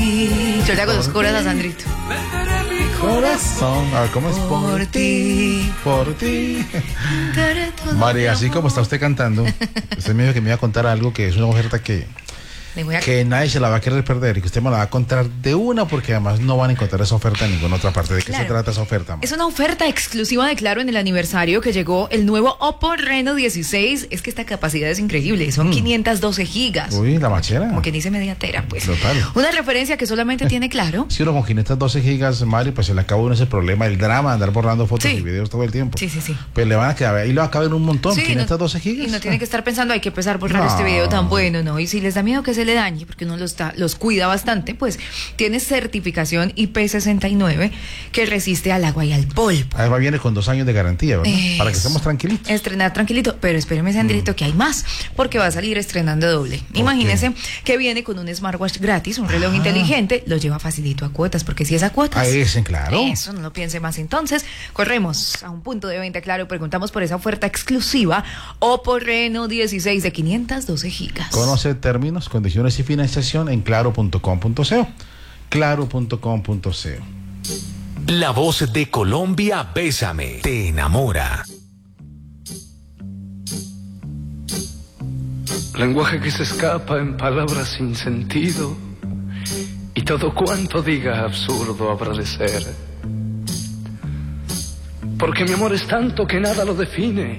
ti. Yo le hago los coros a Sandrito. Corazón. A ver, ¿cómo es? Por ti. Por ti. Daré todo María, mi así amor. como está usted cantando, usted me dijo que me iba a contar algo que es una oferta Le voy a- que nadie se la va a querer perder y que usted me la va a contar de una porque además no van a encontrar esa oferta en ninguna otra parte. ¿De qué se Claro. trata esa oferta? Es una oferta exclusiva de Claro en el aniversario que llegó el nuevo Oppo Reno 16. Es que esta capacidad es increíble, son 512 gigas. Uy, la machera. Como que dice media tera, pues. Total. Una referencia que solamente tiene Claro. Si uno con 512 gigas, Mario, pues se le acaba uno ese problema, el drama de andar borrando fotos Sí. y videos todo el tiempo. Sí, sí, sí. Pues le van a quedar, ahí le va a caber un montón, Sí, 512 no, gigas. y no tiene que estar pensando, hay que empezar a borrar No. este video tan bueno, ¿no? Y si les da miedo que se le dañe, porque uno los cuida bastante, pues tiene certificación IP69 que resiste al agua y al polvo. Además viene con 2 años de garantía, ¿verdad? Para que Eso. estemos tranquilitos. Estrenar tranquilito, pero espéreme, Sandrito, que hay más, porque va a salir estrenando doble. Imagínese que viene con un smartwatch gratis, un reloj inteligente, lo lleva facilito a cuotas, porque si es a cuotas. A ese, claro. Eso, no lo piense más. Entonces, corremos a un punto de venta, Claro, preguntamos por esa oferta exclusiva Oppo Reno 16 de 512 gigas. Conoce términos, condiciones y financiación en claro.com.co. Claro.com.co. La voz de Colombia, Bésame, te enamora. Lenguaje que se escapa en palabras sin sentido y todo cuanto diga absurdo habrá de ser. Porque mi amor es tanto que nada lo define,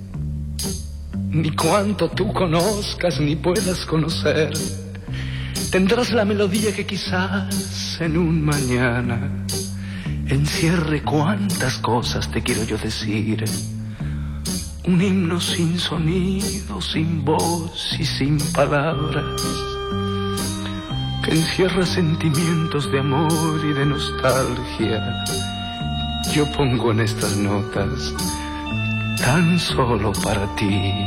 ni cuanto tú conozcas ni puedas conocer. Tendrás la melodía que quizás en un mañana encierre cuantas cosas te quiero yo decir. Un himno sin sonido, sin voz y sin palabras, que encierra sentimientos de amor y de nostalgia. Yo pongo en estas notas tan solo para ti.